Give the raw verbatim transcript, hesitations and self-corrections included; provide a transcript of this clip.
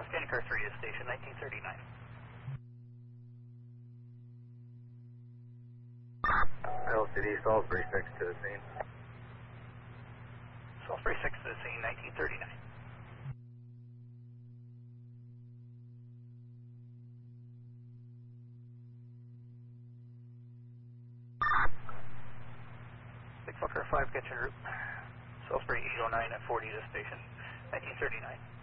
Standing car three to station, nineteen thirty-nine. L C D, Salisbury six to the scene. Salisbury six to the scene, nineteen thirty-nine. six Fokker five, catch en route. Salisbury eight oh nine at forty to station, nineteen thirty-nine.